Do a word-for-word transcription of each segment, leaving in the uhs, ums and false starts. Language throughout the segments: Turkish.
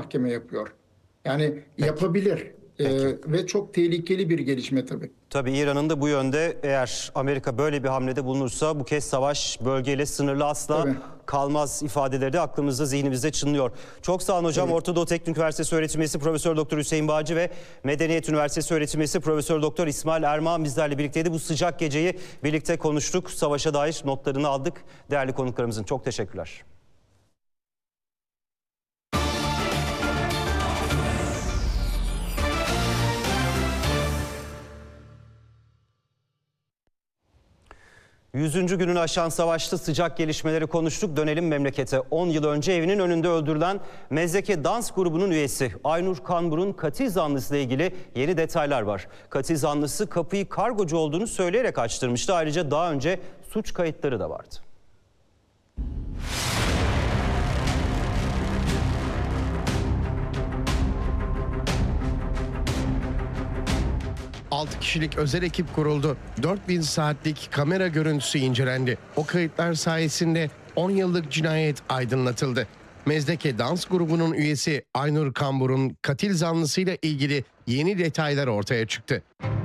mahkeme yapıyor. Yani Peki. yapabilir. Ee, ve çok tehlikeli bir gelişme tabii. Tabii İran'ın da bu yönde, eğer Amerika böyle bir hamlede bulunursa bu kez savaş bölgeyle sınırlı asla tabii. kalmaz ifadeleri de aklımızda, zihnimizde çınlıyor. Çok sağ olun hocam. Evet. Orta Doğu Teknik Üniversitesi öğretim üyesi Profesör Doktor Hüseyin Bağcı ve Medeniyet Üniversitesi öğretim üyesi Profesör Doktor İsmail Ermağan bizlerle birlikteydi. Bu sıcak geceyi birlikte konuştuk. Savaşa dair notlarını aldık. Değerli konuklarımızın çok teşekkürler. yüzüncü gününü aşan savaşta sıcak gelişmeleri konuştuk. Dönelim memlekete. on yıl önce evinin önünde öldürülen Mezdeke Dans grubunun üyesi Aynur Kambur'un katil zanlısı ile ilgili yeni detaylar var. Katil zanlısı kapıyı kargocu olduğunu söyleyerek açtırmıştı. Ayrıca daha önce suç kayıtları da vardı. altı kişilik özel ekip kuruldu. dört bin saatlik kamera görüntüsü incelendi. O kayıtlar sayesinde on yıllık cinayet aydınlatıldı. Mezdeke Dans grubunun üyesi Aynur Kambur'un katil zanlısıyla ilgili yeni detaylar ortaya çıktı.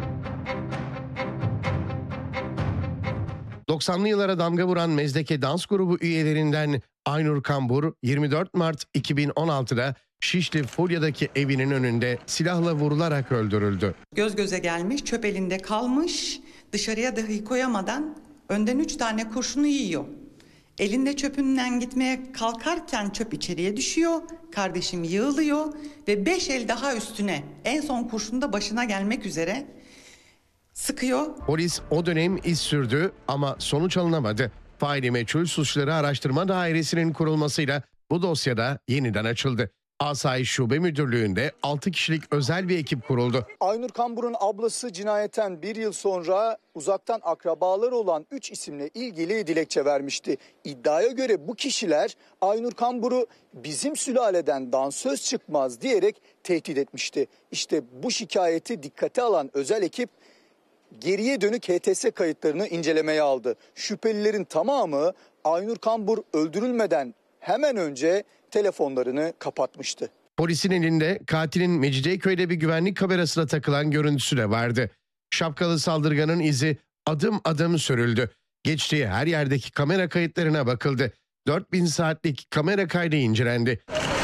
doksanlı yıllara damga vuran Mezdeke Dans grubu üyelerinden Aynur Kambur yirmi dört Mart iki bin on altıda Şişli Fulya'daki evinin önünde silahla vurularak öldürüldü. Göz göze gelmiş, çöp elinde kalmış, dışarıya dahi koyamadan önden üç tane kurşunu yiyor. Elinde çöpünden gitmeye kalkarken çöp içeriye düşüyor, kardeşim yığılıyor ve beş el daha üstüne, en son kurşun da başına gelmek üzere sıkıyor. Polis o dönem iz sürdü ama sonuç alınamadı. Faili meçhul suçları araştırma dairesinin kurulmasıyla bu dosyada yeniden açıldı. Asayiş Şube Müdürlüğü'nde altı kişilik özel bir ekip kuruldu. Aynur Kambur'un ablası cinayetten bir yıl sonra uzaktan akrabaları olan üç isimle ilgili dilekçe vermişti. İddiaya göre bu kişiler Aynur Kambur'u bizim sülaleden dansöz çıkmaz diyerek tehdit etmişti. İşte bu şikayeti dikkate alan özel ekip geriye dönük H T S kayıtlarını incelemeye aldı. Şüphelilerin tamamı Aynur Kambur öldürülmeden hemen önce telefonlarını kapatmıştı. Polisin elinde katilin Mecidiyeköy'de bir güvenlik kamerasına takılan görüntüsü de vardı. Şapkalı saldırganın izi adım adım sürüldü. Geçtiği her yerdeki kamera kayıtlarına bakıldı. dört bin saatlik kamera kaydı incelendi.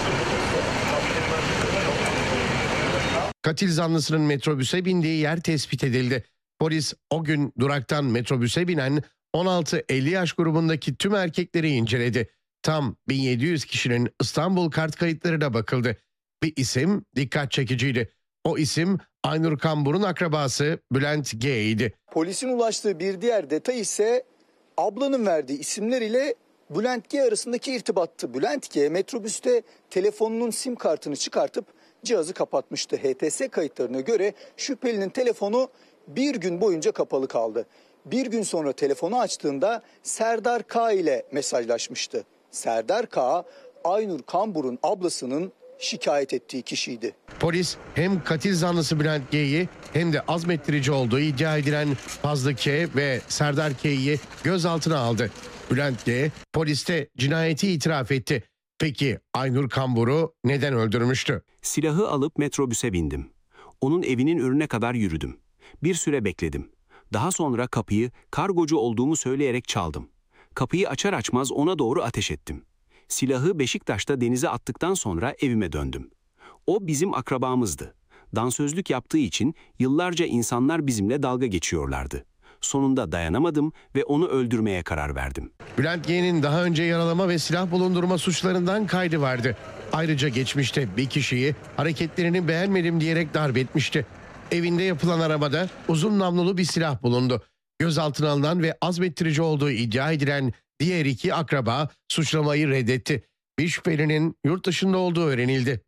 Katil zanlısının metrobüse bindiği yer tespit edildi. Polis o gün duraktan metrobüse binen on altı elli yaş grubundaki tüm erkekleri inceledi. Tam bin yedi yüz kişinin İstanbul kart kayıtlarına bakıldı. Bir isim dikkat çekiciydi. O isim Aynur Kambur'un akrabası Bülent G idi. Polisin ulaştığı bir diğer detay ise ablanın verdiği isimler ile Bülent G arasındaki irtibattı. Bülent G metrobüste telefonunun sim kartını çıkartıp cihazı kapatmıştı. H T S kayıtlarına göre şüphelinin telefonu bir gün boyunca kapalı kaldı. Bir gün sonra telefonu açtığında Serdar K ile mesajlaşmıştı. Serdar K, Aynur Kambur'un ablasının şikayet ettiği kişiydi. Polis hem katil zanlısı Bülent G'yi hem de azmettirici olduğu iddia edilen Fazlı K ve Serdar K'yi gözaltına aldı. Bülent G poliste cinayeti itiraf etti. Peki Aynur Kambur'u neden öldürmüştü? Silahı alıp metrobüse bindim. Onun evinin önüne kadar yürüdüm. Bir süre bekledim. Daha sonra kapıyı kargocu olduğumu söyleyerek çaldım. Kapıyı açar açmaz ona doğru ateş ettim. Silahı Beşiktaş'ta denize attıktan sonra evime döndüm. O bizim akrabamızdı. Dansözlük yaptığı için yıllarca insanlar bizimle dalga geçiyorlardı. Sonunda dayanamadım ve onu öldürmeye karar verdim. Bülent G'nin daha önce yaralama ve silah bulundurma suçlarından kaydı vardı. Ayrıca geçmişte bir kişiyi hareketlerini beğenmedim diyerek darp etmişti. Evinde yapılan aramada uzun namlulu bir silah bulundu. Gözaltına alınan ve azmettirici olduğu iddia edilen diğer iki akraba suçlamayı reddetti. Bir şüphelinin yurt dışında olduğu öğrenildi.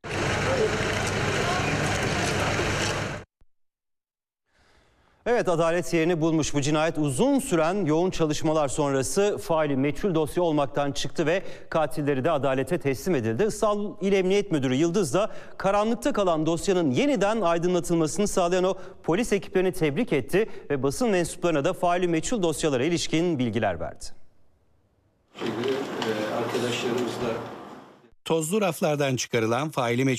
Evet, adalet yerini bulmuş. Bu cinayet uzun süren yoğun çalışmalar sonrası faili meçhul dosya olmaktan çıktı ve katilleri de adalete teslim edildi. İstanbul İl Emniyet Müdürü Yıldız da karanlıkta kalan dosyanın yeniden aydınlatılmasını sağlayan o polis ekiplerini tebrik etti ve basın mensuplarına da faili meçhul dosyalara ilişkin bilgiler verdi. Tozlu raflardan çıkarılan faili meçhul